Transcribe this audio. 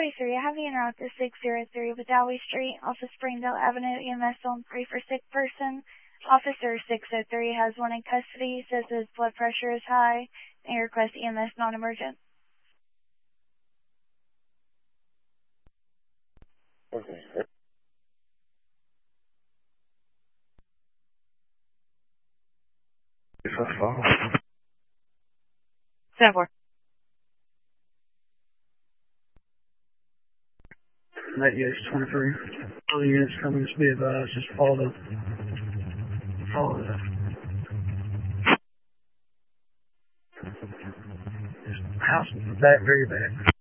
1043, I have you en route to 603 Badawi Street off of Springdale Avenue, EMS on 3 for sick person. Officer 603 has one in custody, says his blood pressure is high, and requests EMS non-emergent. Okay. If I fall. 7-4. Night units 23. All the units coming to be advised, just follow the house back, very bad.